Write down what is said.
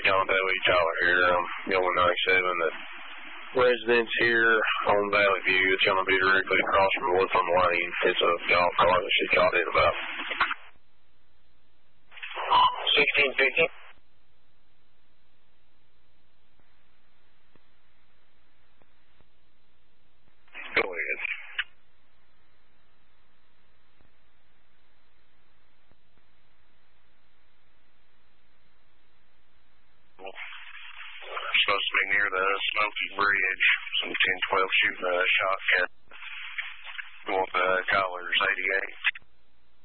John Daly Tyler here. I'm going 97. The residence here on Valley View. It's going to be directly across from Woodland Lane. It's a golf cart that she caught in about 1650. Go ahead. Supposed to be near the Smoky Bridge, some 10-12 shooting a shotgun. We want the collars 88.